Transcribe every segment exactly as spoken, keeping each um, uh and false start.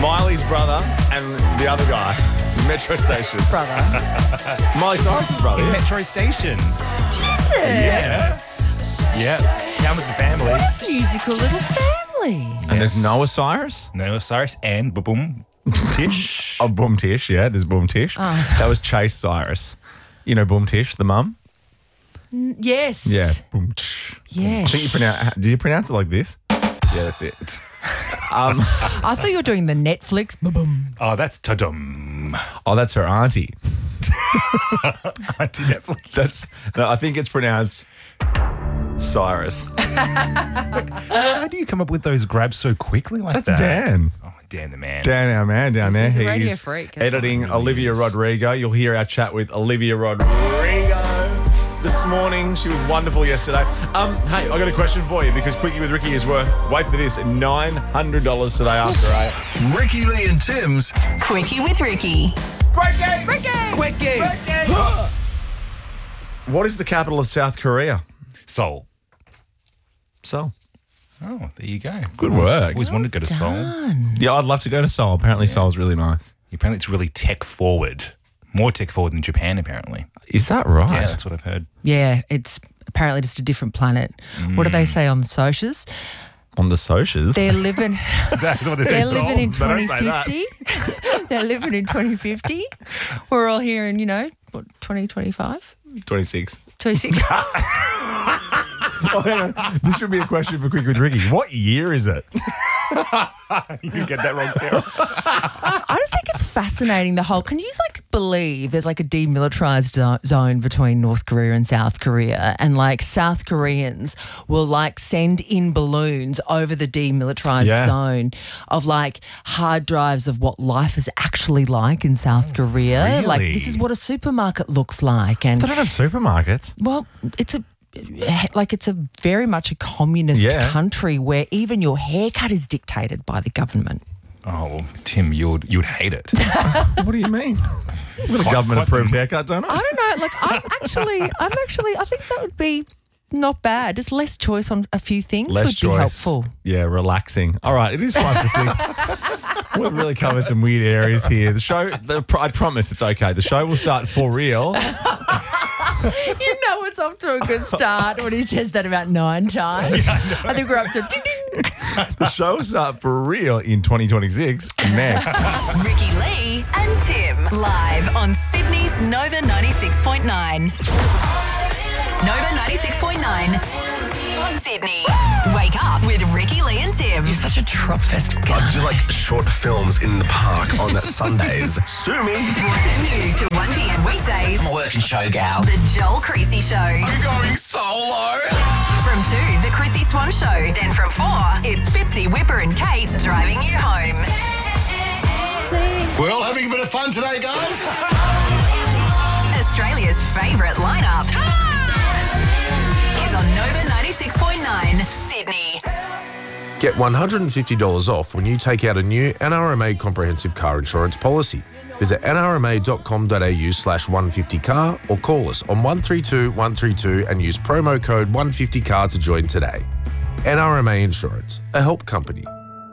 Miley's brother and the other guy. Metro Station. Brother. Miley Cyrus's brother. In Yeah. Metro Station. Is it? Yes. Yeah. Town with the family. Musical little family. And there's Noah Cyrus. Noah Cyrus and Boom Tish. Oh, Boom Tish. Yeah, there's Boom Tish. That was Chase Cyrus. You know Boom Tish, the mum? Yes. Yeah. Boom Tish. Yes. I think you pronounce. Did you pronounce it like this? Yeah, that's it. Um, I thought you were doing the Netflix. Boom. Oh, that's Tadum. oh, that's her auntie. Auntie Netflix. That's. No, I think it's pronounced Cyrus. How do you come up with those grabs so quickly like That's that? Dan. Oh, Dan the man. Dan, our man down He's there. a radio He's freak, that's editing what he really Olivia is. Rodrigo. You'll hear our chat with Olivia Rodrigo this morning. She was wonderful yesterday. Um, hey, I got a question for you because Quickie with Ricky is worth, wait for this, nine hundred dollars today after eight. Ricky Lee and Tim's Quickie with Ricky. Ricky! Ricky! Quickie! What is the capital of South Korea? Seoul. Seoul. Oh, there you go. Good Always- work. Always wanted to go to Seoul. Yeah, I'd love to go to Seoul. Apparently Seoul's really nice. Apparently it's really tech forward. More tech forward than Japan, apparently. Is that right? Yeah, that's what I've heard. Yeah, it's apparently just a different planet. What do they say on the socials? On the socials. They're living. Is that what they They're say? living in They don't twenty say that. fifty. They're living in twenty fifty. We're all here in, you know, what, twenty twenty-five? twenty-six. twenty-six. Oh, hang on. This should be a question for Quick with Ricky. What year is it? You can get that wrong, Sarah. I just think it's fascinating, the whole, can you like believe there's like a demilitarized zo- zone between North Korea and South Korea, and like South Koreans will like send in balloons over the demilitarized Yeah. zone of like hard drives of what life is actually like in South Korea. Like really? this is what a supermarket looks like, and They don't have supermarkets. well, it's a like it's a very much a communist Yeah. country where even your haircut is dictated by the government. Oh, well, Tim, you'd, you'd hate it. What do you mean? With a government-approved haircut, don't I I? don't know. Like I'm actually, I'm actually, I think that would be not bad. Just less choice on a few things Less would choice. be helpful. Yeah, relaxing. All right, it is five to six. We've really covered some weird areas here. The show, the, I promise it's okay. The show will start for real. You know it's off to a good start when he says that about nine times. I think we're up to ding ding. The show will start for real in twenty twenty-six next. Ricky Lee and Tim. Live on Sydney's Nova ninety-six point nine. Nova ninety-six point nine. Sydney. Wake up with Ricky Lee and Tim. You're such a Tropfest guy. I do like short films in the park on Sundays. Sue me. Brand new to one p.m. weekdays. I'm a working show gal. The Joel Creasy Show. I'm going solo. From two, The Chrissy Swan Show. Then from four, it's Fitzy, Whipper and Kate driving you home. We're all having a bit of fun today, guys. Australia's favourite lineup is on Nova ninety-six point nine, Sydney. Get one hundred fifty dollars off when you take out a new N R M A comprehensive car insurance policy. Visit nrma.com.au slash 150car or call us on one three two one three two and use promo code one fifty car to join today. N R M A Insurance, a help company.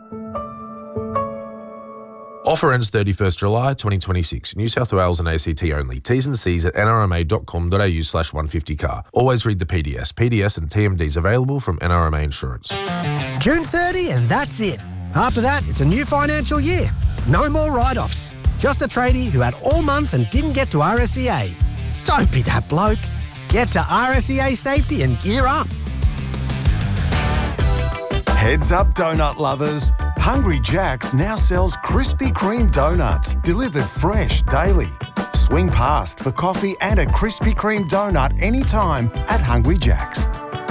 Offer ends thirty-first July twenty twenty-six. New South Wales and A C T only. T's and C's at nrma.com.au slash 150car. Always read the P D S. P D S and T M Ds available from N R M A Insurance. June thirtieth and that's it. After that, it's a new financial year. No more write-offs. Just a tradie who had all month and didn't get to R S E A. Don't be that bloke. Get to R S E A Safety and gear up. Heads up, donut lovers. Hungry Jack's now sells Krispy Kreme donuts, delivered fresh daily. Swing past for coffee and a Krispy Kreme donut anytime at Hungry Jack's.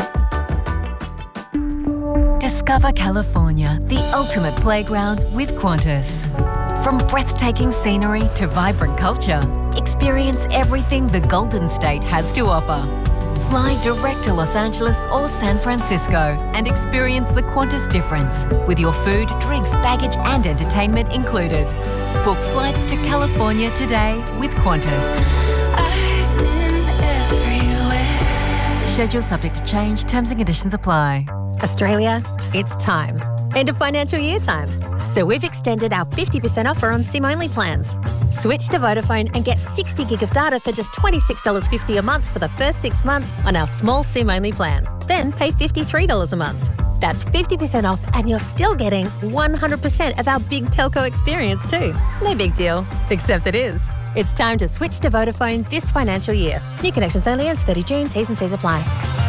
Discover California, the ultimate playground with Qantas. From breathtaking scenery to vibrant culture, experience everything the Golden State has to offer. Fly direct to Los Angeles or San Francisco and experience the Qantas difference with your food, drinks, baggage and entertainment included. Book flights to California today with Qantas. I've been everywhere. Schedule subject to change. Terms and conditions apply. Australia, it's time. End of financial year time. So we've extended our fifty percent offer on SIM-only plans. Switch to Vodafone and get sixty gig of data for just twenty-six dollars fifty a month for the first six months on our small SIM-only plan. Then pay fifty-three dollars a month. That's fifty percent off and you're still getting one hundred percent of our big telco experience too. No big deal, except it is. It's time to switch to Vodafone this financial year. New connections only ends thirty June, T's and C's apply.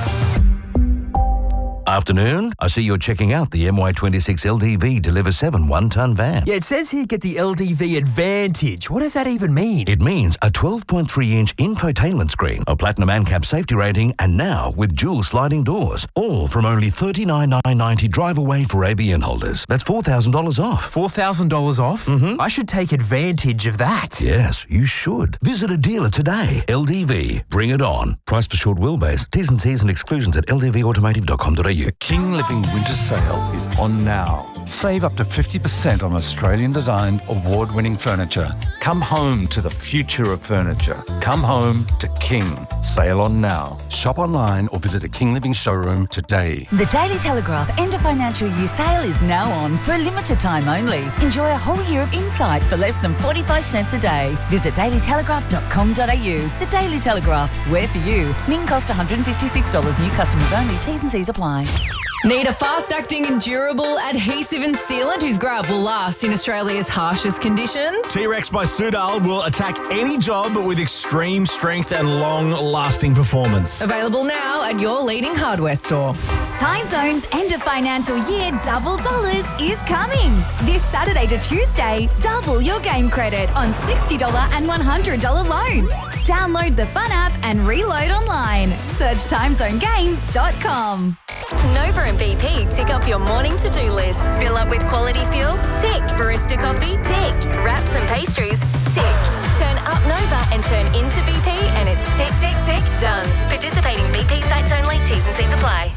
Afternoon. I see you're checking out the M Y twenty-six L D V Deliver seven one-ton van. Yeah, it says here get the L D V Advantage. What does that even mean? It means a twelve point three inch infotainment screen, a platinum ANCAP safety rating, and now with dual sliding doors. All from only thirty-nine thousand nine hundred ninety drive away for A B N holders. That's four thousand dollars off. four thousand dollars off? Mm-hmm. I should take advantage of that. Yes, you should. Visit a dealer today. L D V. Bring it on. Price for short wheelbase. T's and C's and exclusions at l d v automotive dot com dot a u. The King Living Winter Sale is on now. Save up to fifty percent on Australian-designed, award-winning furniture. Come home to the future of furniture. Come home to King. Sale on now. Shop online or visit a King Living showroom today. The Daily Telegraph end of financial year sale is now on for a limited time only. Enjoy a whole year of insight for less than forty-five cents a day. Visit daily telegraph dot com dot a u. The Daily Telegraph, where for you. Min cost one hundred fifty-six dollars. New customers only. T's and C's apply. Need a fast-acting, endurable, adhesive and sealant whose grab will last in Australia's harshest conditions? T-Rex by Sudal will attack any job with extreme strength and long-lasting performance. Available now at your leading hardware store. Time Zone's end of financial year double dollars is coming. This Saturday to Tuesday, double your game credit on sixty dollars and one hundred dollars loans. Download the Fun app and reload online. Search time zone games dot com. Nova and B P tick off your morning to-do list. Fill up with quality fuel? Tick. Barista coffee? Tick. Wraps and pastries? Tick. Turn up Nova and turn into B P and it's tick, tick, tick, done. Participating B P sites only. T's and C's apply.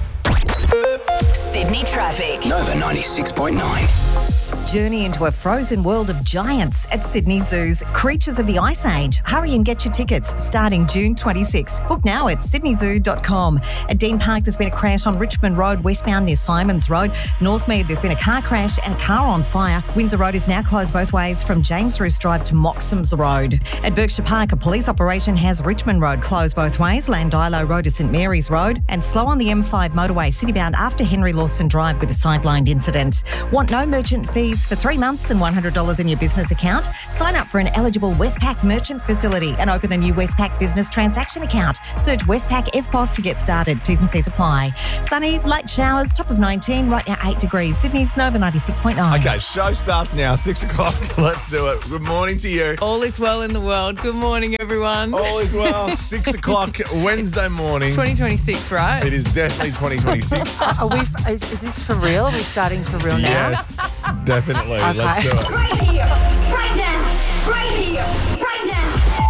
Sydney traffic. Nova ninety-six point nine. Journey into a frozen world of giants at Sydney Zoo's Creatures of the Ice Age. Hurry and get your tickets starting June twenty-sixth. Book now at sydney zoo dot com. At Dean Park, there's been a crash on Richmond Road, westbound near Simons Road. Northmead, there's been a car crash and car on fire. Windsor Road is now closed both ways from James Roos Drive to Moxham's Road. At Berkshire Park, a police operation has Richmond Road closed both ways. Landilo Road to St Mary's Road. And slow on the M five motorway citybound after Henry Lawson Drive with a sidelined incident. Want no merchant fees for three months and one hundred dollars in your business account? Sign up for an eligible Westpac merchant facility and open a new Westpac business transaction account. Search Westpac F P O S to get started. T's and C's apply. Sunny, light showers, top of nineteen, right now eight degrees. Sydney's Nova ninety-six point nine. Okay, show starts now, six o'clock. Let's do it. Good morning to you. All is well in the world. Good morning, everyone. All is well. six o'clock Wednesday morning. twenty twenty-six, right? It is definitely twenty twenty-six. Are we? Is, is this for real? Are we starting for real now? Yes, definitely. Okay. Let's do it. Right here, right now, right here, right now.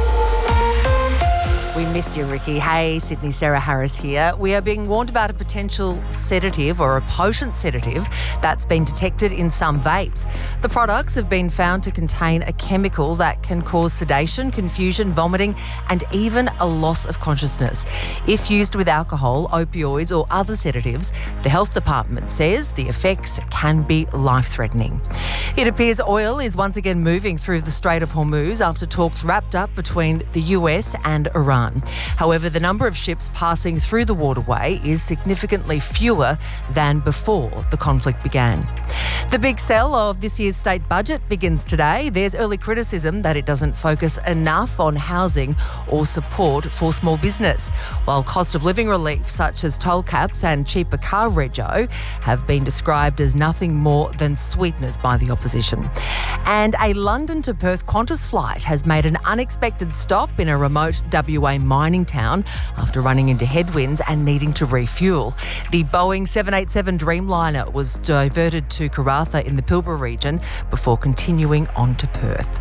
We missed you, Ricky. Hey, Sydney, Sarah Harris here. We are being warned about a potential sedative or a potent sedative that's been detected in some vapes. The products have been found to contain a chemical that can cause sedation, confusion, vomiting, and even a loss of consciousness. If used with alcohol, opioids, or other sedatives, the health department says the effects can be life-threatening. It appears oil is once again moving through the Strait of Hormuz after talks wrapped up between the U S and Iran. However, the number of ships passing through the waterway is significantly fewer than before the conflict began. The big sell of this year's state budget begins today. There's early criticism that it doesn't focus enough on housing or support for small business, while cost of living relief such as toll caps and cheaper car rego have been described as nothing more than sweeteners by the opposition. And a London to Perth Qantas flight has made an unexpected stop in a remote W A mining town after running into headwinds and needing to refuel. The Boeing seven eighty-seven Dreamliner was diverted to Karratha in the Pilbara region before continuing on to Perth.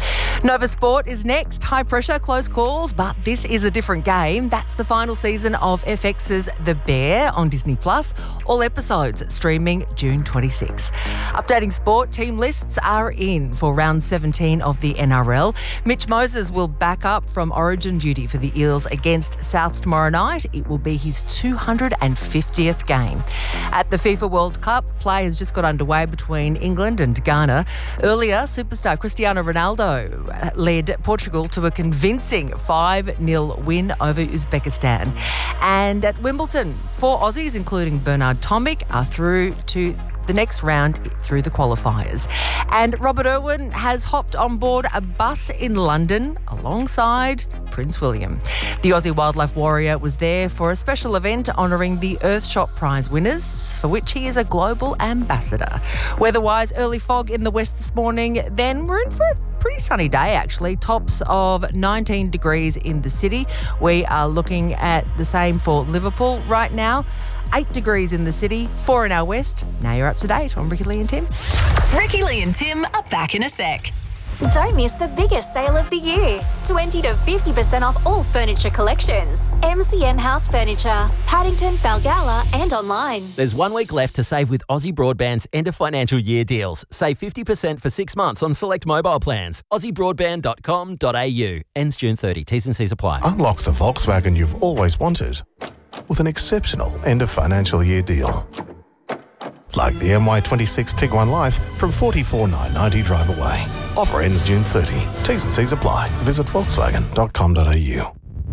Nova Sport is next. High pressure, close calls, but this is a different game. That's the final season of F X's The Bear on Disney Plus. All episodes streaming June twenty-sixth. Updating sport, team lists are in for round seventeen of the N R L. Mitch Moses will back up from Origin duty for the Eels against Souths tomorrow night. It will be his two hundred fiftieth game. At the FIFA World Cup, play has just got underway between England and Ghana. Earlier, superstar Cristiano Ronaldo led Portugal to a convincing five nil win over Uzbekistan. And at Wimbledon, four Aussies, including Bernard Tomic, are through to the next round through the qualifiers. And Robert Irwin has hopped on board a bus in London alongside Prince William. The Aussie Wildlife Warrior was there for a special event honouring the Earthshot Prize winners, for which he is a global ambassador. Weather-wise, early fog in the west this morning, then we're in for a pretty sunny day actually. Tops of nineteen degrees in the city. We are looking at the same for Liverpool right now. Eight degrees in the city, four in our west. Now you're up to date on Ricky Lee and Tim. Ricky Lee and Tim are back in a sec. Don't miss the biggest sale of the year. twenty to fifty percent off all furniture collections. M C M House Furniture, Paddington, Balgala and online. There's one week left to save with Aussie Broadband's end of financial year deals. Save fifty percent for six months on select mobile plans. aussie broadband dot com dot a u. Ends June thirtieth. T's and C's apply. Unlock the Volkswagen you've always wanted with an exceptional end of financial year deal. Like the M Y twenty-six Tiguan Life from forty-four thousand nine hundred ninety drive away. Offer ends June thirtieth. T's and C's apply. Visit volkswagen dot com dot a u.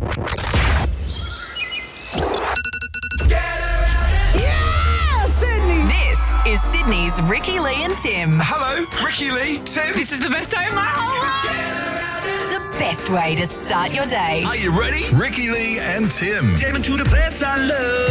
Yeah, Sydney! This is Sydney's Ricky Lee and Tim. Hello, Ricky Lee, Tim. This is the best day of my whole life. The best way to start your day. Are you ready? Ricky Lee and Tim. Tim to the place I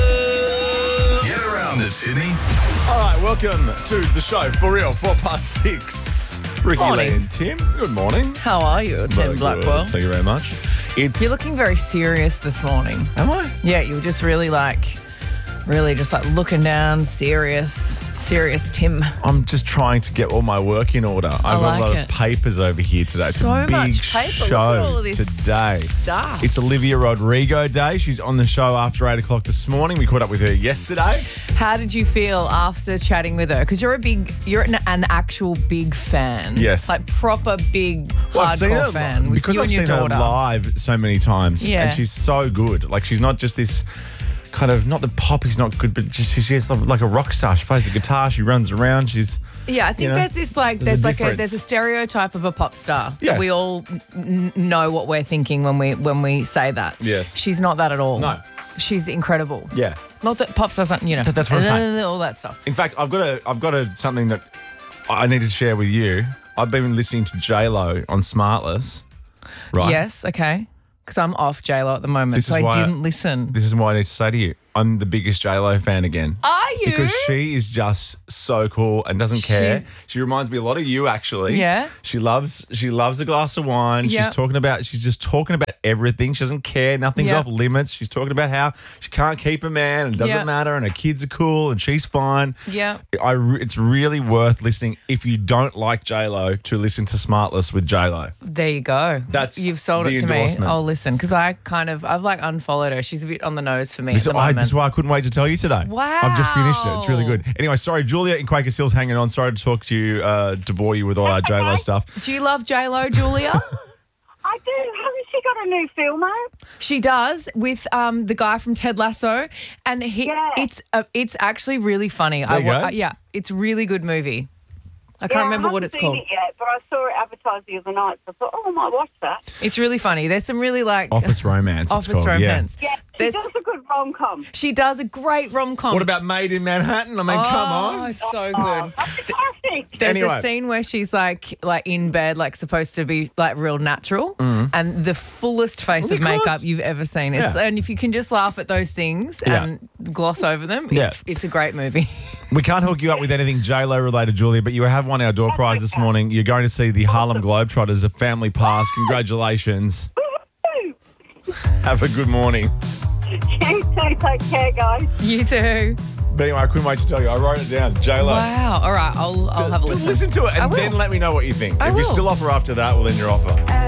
love. Get around it, Sydney. All right, welcome to the show. For real, four past six. Ricky Morning. Lee and Tim, good morning. How are you, Tim Very Blackwell? good. Thank you very much. It's You're looking very serious this morning. Am I? Yeah, you were just really like, really just like looking down, serious, serious Tim. I'm just trying to get all my work in order. I've got like a lot it. of papers over here today. It's So a big much paper. Look at show all of this today. stuff. It's Olivia Rodrigo Day. She's on the show after eight o'clock this morning. We caught up with her yesterday. How did you feel after chatting with her? Because you're a big, you're an, an actual big fan. Yes. Like proper big Well, I've seen hardcore her fan. With because you I've and your seen daughter. her live so many times. Yeah. And she's so good. Like, she's not just this kind of, not the pop is not good, but just she's just like a rock star. She plays the guitar, she runs around, she's... Yeah, I think you know, there's this like there's there's, a like a difference. there's a stereotype of a pop star Yes. that we all n- know what we're thinking when we when we say that. Yes. She's not that at all. No. She's incredible. Yeah. Not that pop stars aren't, you know. That- that's what I'm saying. All that stuff. In fact, I've got a, I've got a, something that I need to share with you. I've been listening to J-Lo on Smartless, right? Yes, okay. Because I'm off J-Lo at the moment, This so is I why- didn't listen. This is what I need to say to you. I'm the biggest J-Lo fan again. Are you? Because she is just so cool and doesn't care. She's- She reminds me a lot of you, actually. Yeah? She loves she loves a glass of wine. Yeah. She's talking about she's just talking about everything. She doesn't care. Nothing's Yeah. off limits. She's talking about how she can't keep a man and it doesn't Yeah. matter and her kids are cool and she's fine. Yeah. I re- it's really worth listening if you don't like J-Lo to listen to Smartless with J-Lo. There you go. That's You've sold the it to me. endorsement. I'll listen because I kind of I've like unfollowed her. She's a bit on the nose for me This, at the I, moment. this is why I couldn't wait to tell you today. Wow. I've just finished it. It's really good. Anyway, sorry, Julia in Quakers Hill's hanging on. Sorry to talk to you, uh, to bore you with all our J-Lo stuff. Do you love J-Lo, Julia? I do. Hasn't she got a new film out? She does with um, the guy from Ted Lasso, and he Yeah. it's uh, it's actually really funny. There you wa- go. uh, yeah, it's a really good movie. I can't Yeah, remember I what haven't it's seen called. It yet, but I saw it advertised the other night, so I thought, oh, I might watch that. It's really funny. There's some really like Office Romance. it's Office called, yeah. Romance. Yeah, she There's- does a good rom-com. She does a great rom com. What about Made in Manhattan? I mean, oh, come on. it's so good. That's classic. There's Anyway. a scene where she's like like in bed, like supposed to be like real natural, Mm. and the fullest face Well, of of course. makeup you've ever seen. It's Yeah. and if you can just laugh at those things Yeah. and gloss over them, Yeah. it's it's a great movie. We can't hook you up with anything J-Lo related, Julia, but you have won our door prize this morning. You're going to see the Harlem Globetrotters, a family pass. Congratulations. Have a good morning. You too. Take care, guys. You too. But anyway, I couldn't wait to tell you. I wrote it down. J-Lo. Wow. All right, I'll, I'll have a Just listen. listen to it I and will. then let me know what you think. I if you're will. still off or after that, well, then you're off.